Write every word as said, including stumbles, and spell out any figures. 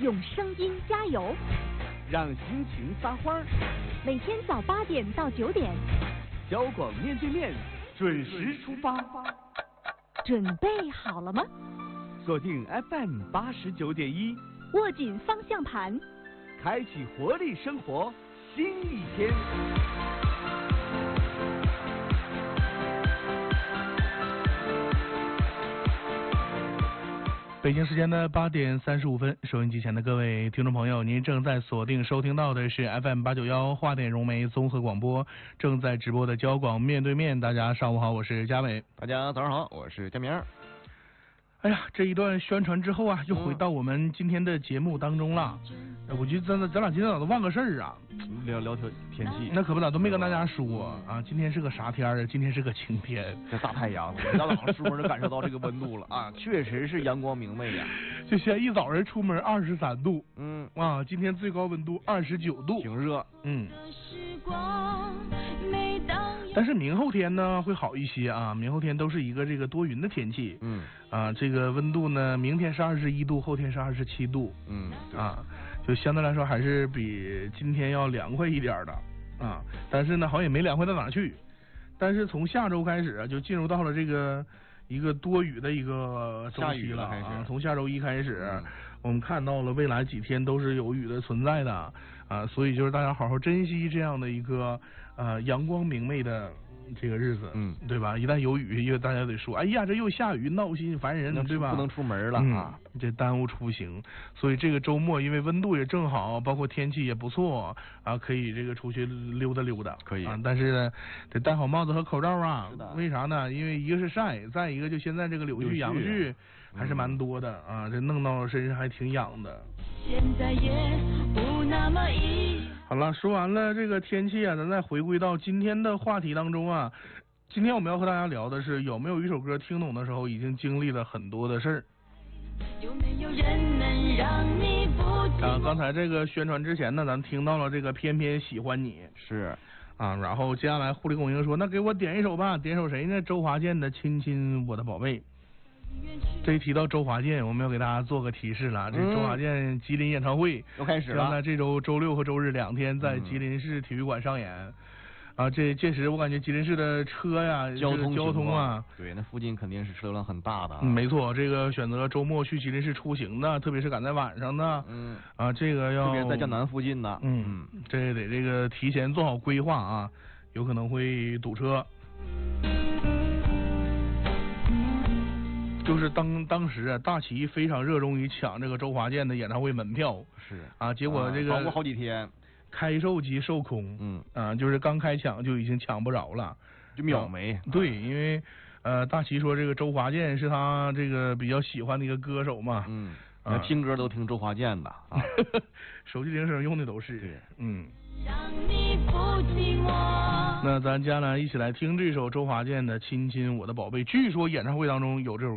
用声音加油， 让心情撒欢儿。 每天早八点到九点， 交广面对面准时出发。 准备好了吗？ 锁定 F M 八十九点一， 握紧方向盘， 开启活力生活新一天。 北京时间的八点三十五分，收音机前的各位听众朋友，您正在锁定收听到的是 F M 八九幺华电融媒综合广播，正在直播的交广面对面。大家上午好，我是佳伟。 大家早上好，我是佳明。 哎呀，这一段宣传之后啊，又回到我们今天的节目当中了。嗯、我觉得咱咱俩今天咋都忘个事儿啊？ 聊聊天天气， 那可不咋，都没跟大家说啊。今天是个啥天啊？今天是个晴天， 这大太阳，大早上出门就感受到这个温度了啊，确实是阳光明媚呀。 就先一早人出门二十三度， 嗯啊，今天最高温度二十九度， 挺热， 嗯。但是明后天呢会好一些啊，明后天都是一个这个多云的天气， 嗯啊，这个温度呢，明天是二十一度，后天是二十七度， 嗯啊，就相对来说还是比今天要凉快一点的啊，但是呢好像也没凉快到哪去，但是从下周开始啊，就进入到了这个一个多雨的一个周期了啊，从下周一开始，嗯、我们看到了未来几天都是有雨的存在的啊，所以就是大家好好珍惜这样的一个呃阳光明媚的这个日子， 嗯， 对吧？一旦有雨，因为大家得说，哎呀，这又下雨，闹心烦人，对吧？ 不能出门了啊、 嗯，这耽误出行。所以这个周末，因为温度也正好，包括天气也不错啊，可以这个出去溜达溜达， 可以啊。但是呢，得戴好帽子和口罩啊。 是的。 为啥呢？因为一个是晒，再一个就现在这个柳絮、杨絮还是蛮多的、嗯、啊，这弄到身上还挺痒的。现在也不那么易。好了，说完了这个天气啊，咱再回归到今天的话题当中啊。今天我们要和大家聊的是，有没有一首歌听懂的时候已经经历了很多的事儿？有没有人能让你不啊，刚才这个宣传之前呢，咱听到了这个偏偏喜欢你， 是啊，然后接下来互利共赢说，那给我点一首吧，点首谁呢？周华健的《亲亲我的宝贝》。这一提到周华健，我们要给大家做个提示了，这周华健吉林演唱会又开始了， 将在这周周六和周日两天在吉林市体育馆上演。嗯啊，这届时我感觉吉林市的车呀， 交通交通啊， 对，那附近肯定是车流量很大的、啊嗯。没错，这个选择周末去吉林市出行的，特别是赶在晚上的， 嗯， 啊，这个要特别在江南附近的， 嗯，这得这个提前做好规划啊，有可能会堵车。就是当当时啊，大齐非常热衷于抢这个周华健的演唱会门票， 是啊，结果这个搞过好几天。 开售即售空， 嗯啊，就是刚开抢就已经抢不着了， 就秒没。 啊、对，因为呃，大齐说这个周华健是他这个比较喜欢的一个歌手嘛， 嗯， 啊、 听歌都听周华健的啊， 手机铃声用的都是， 对， 嗯。那咱接下来一起来听这首周华健的《亲亲我的宝贝》，据说演唱会当中有这首。